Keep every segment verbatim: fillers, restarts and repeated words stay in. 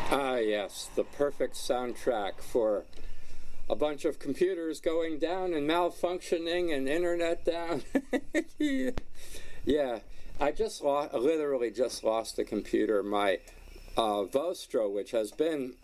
Ah, yes, the perfect soundtrack for a bunch of computers going down and malfunctioning and internet down. Yeah, I just lost, literally just lost the computer. My uh, Vostro, which has been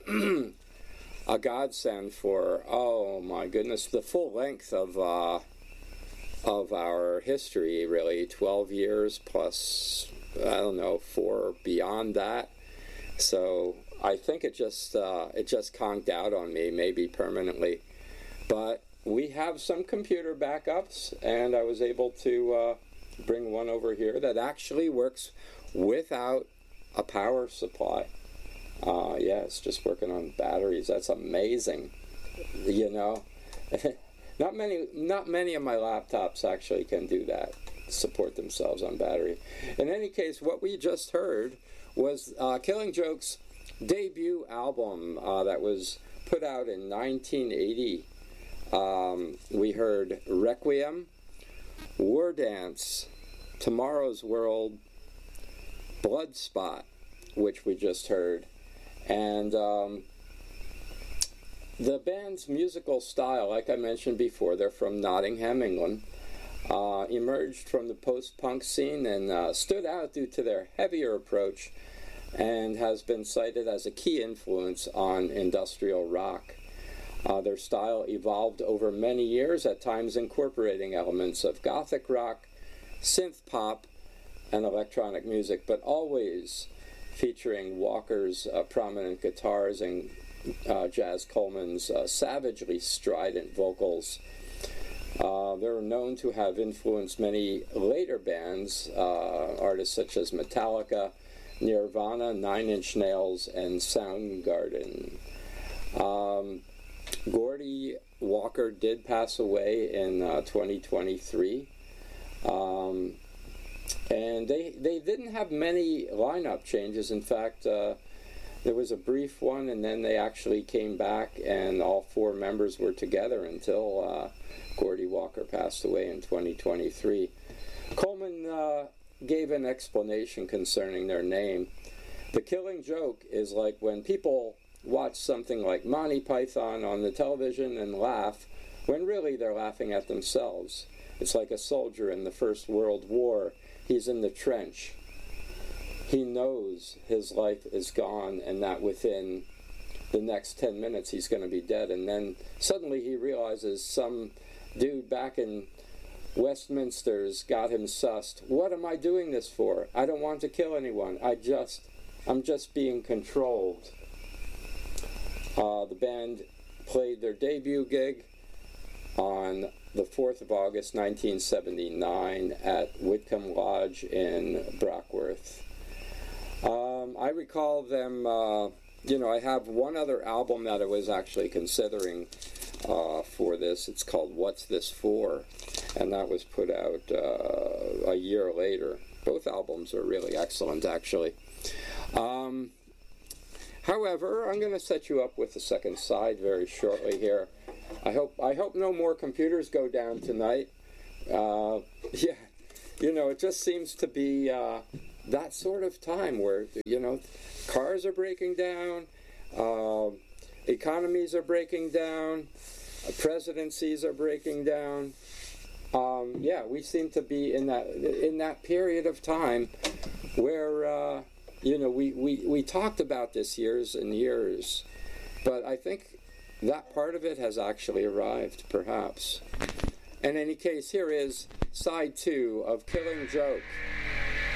a godsend for, oh my goodness, the full length of uh, of our history, really, twelve years plus, I don't know, four beyond that. So I think it just uh, it just conked out on me, maybe permanently. But we have some computer backups, and I was able to uh, bring one over here that actually works without a power supply. Uh, yeah, it's just working on batteries. That's amazing. You know, not many not many of my laptops actually can do that, support themselves on battery. In any case, what we just heard was uh, Killing Joke's debut album uh, that was put out in nineteen eighty. Um, we heard Requiem, War Dance, Tomorrow's World, Bloodspot, which we just heard. And um, the band's musical style, like I mentioned before, they're from Nottingham, England, uh, emerged from the post-punk scene and uh, stood out due to their heavier approach and has been cited as a key influence on industrial rock. Uh, their style evolved over many years, at times incorporating elements of gothic rock, synth pop, and electronic music, but always featuring Walker's uh, prominent guitars and uh, Jazz Coleman's uh, savagely strident vocals. Uh, they're known to have influenced many later bands, uh, artists such as Metallica, Nirvana, Nine Inch Nails, and Soundgarden. Um, Gordy Walker did pass away in uh, twenty twenty-three. Um, and they they didn't have many lineup changes. In fact, uh, there was a brief one, and then they actually came back, and all four members were together until uh, Gordy Walker passed away in twenty twenty-three. Coleman uh, gave an explanation concerning their name. The Killing Joke is like when people watch something like Monty Python on the television and laugh, when really they're laughing at themselves. It's like a soldier in the First World War. He's in the trench. He knows his life is gone and that within the next ten minutes he's going to be dead. And then suddenly he realizes some dude back in Westminster's got him sussed. What am I doing this for? I don't want to kill anyone. I just, I'm just being controlled. Uh, the band played their debut gig on the fourth of August nineteen seventy-nine at Whitcomb Lodge in Brockworth. Um, I recall them, uh, you know, I have one other album that I was actually considering uh, for this. It's called What's This For? And that was put out uh, a year later. Both albums are really excellent, actually. Um, However, I'm going to set you up with the second side very shortly here. I hope I hope no more computers go down tonight. Uh, yeah, you know, it just seems to be uh, that sort of time where, you know, cars are breaking down, uh, economies are breaking down, presidencies are breaking down. Um, yeah, we seem to be in that in that period of time where. Uh, You know, we, we, we talked about this years and years, but I think that part of it has actually arrived, perhaps. In any case, here is side two of Killing Joke.